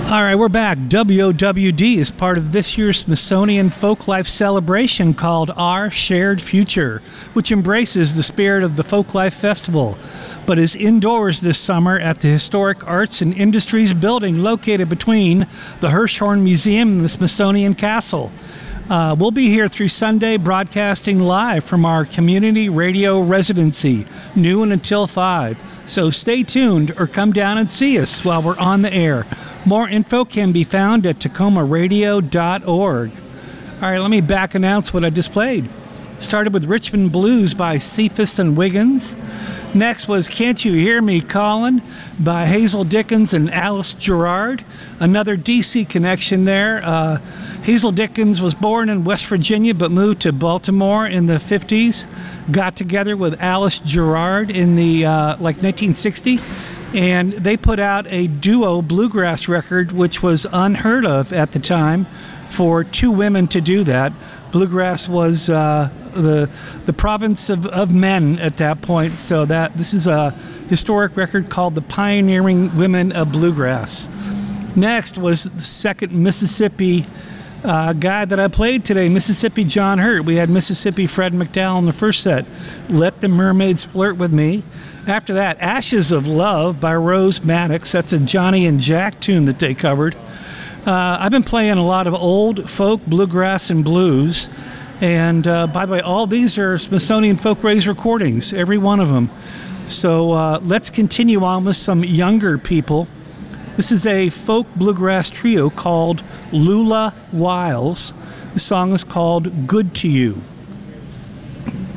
All right, we're back. WOWD is part of this year's Smithsonian Folklife celebration called Our Shared Future, which embraces the spirit of the Folklife Festival, but is indoors this summer at the Historic Arts and Industries building located between the Hirshhorn Museum and the Smithsonian Castle. We'll be here through Sunday, broadcasting live from our community radio residency, noon until 5. So stay tuned or come down and see us while we're on the air. More info can be found at tacomaradio.org. All right, let me back announce what I just played. Started with Richmond Blues by Cephas and Wiggins. Next was Can't You Hear Me Calling by Hazel Dickens and Alice Gerrard. Another D.C. connection there. Hazel Dickens was born in West Virginia but moved to Baltimore in the 50s. Got together with Alice Gerrard in the 1960, and they put out a duo bluegrass record, which was unheard of at the time for two women to do that. Bluegrass was the province of men at that point, so that this is a historic record called The Pioneering Women of Bluegrass. Next was the second Mississippi guy that I played today, Mississippi John Hurt. We had Mississippi Fred McDowell in the first set. Let the Mermaids Flirt with Me. After that, Ashes of Love by Rose Maddox. That's a Johnny and Jack tune that they covered. I've been playing a lot of old folk, bluegrass, and blues. And by the way, all these are Smithsonian Folk Rays recordings, every one of them. So let's continue on with some younger people. This is a folk bluegrass trio called Lula Wiles. The song is called Good to You.